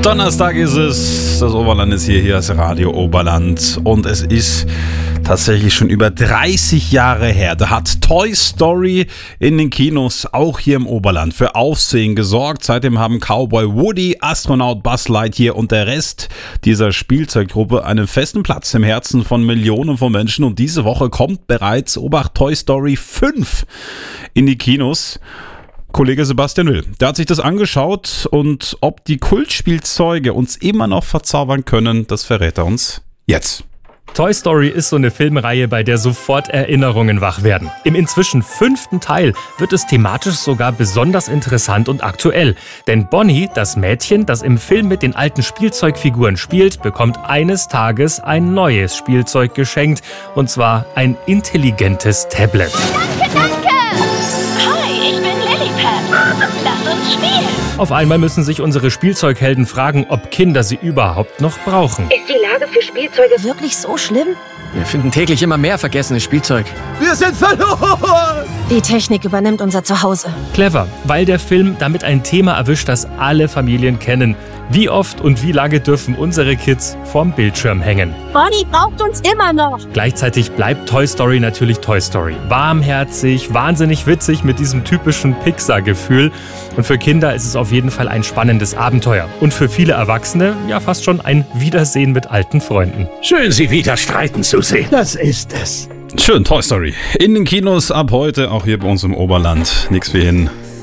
Donnerstag ist es, das Oberland ist hier ist Radio Oberland und es ist tatsächlich schon über 30 Jahre her. Da hat Toy Story in den Kinos, auch hier im Oberland, für Aufsehen gesorgt. Seitdem haben Cowboy Woody, Astronaut Buzz Lightyear und der Rest dieser Spielzeuggruppe einen festen Platz im Herzen von Millionen von Menschen. Und diese Woche kommt bereits, Obacht, Toy Story 5 in die Kinos. Kollege Sebastian Will, der hat sich das angeschaut und ob die Kultspielzeuge uns immer noch verzaubern können, das verrät er uns jetzt. Toy Story ist so eine Filmreihe, bei der sofort Erinnerungen wach werden. Im inzwischen 5. Teil wird es thematisch sogar besonders interessant und aktuell. Denn Bonnie, das Mädchen, das im Film mit den alten Spielzeugfiguren spielt, bekommt eines Tages ein neues Spielzeug geschenkt. Und zwar ein intelligentes Tablet. Danke! Hi, ich bin Lilliput. Lass uns spielen. Auf einmal müssen sich unsere Spielzeughelden fragen, ob Kinder sie überhaupt noch brauchen. Ist die Lage für Spielzeuge wirklich so schlimm? Wir finden täglich immer mehr vergessenes Spielzeug. Wir sind verloren! Die Technik übernimmt unser Zuhause. Clever, weil der Film damit ein Thema erwischt, das alle Familien kennen. Wie oft und wie lange dürfen unsere Kids vorm Bildschirm hängen? Bonnie braucht uns immer noch. Gleichzeitig bleibt Toy Story natürlich Toy Story. Warmherzig, wahnsinnig witzig mit diesem typischen Pixar-Gefühl. Und für Kinder ist es auf jeden Fall ein spannendes Abenteuer. Und für viele Erwachsene ja fast schon ein Wiedersehen mit alten Freunden. Schön, Sie wieder streiten zu sehen. Das ist es. Schön, Toy Story. In den Kinos ab heute, auch hier bei uns im Oberland. Nichts wie hin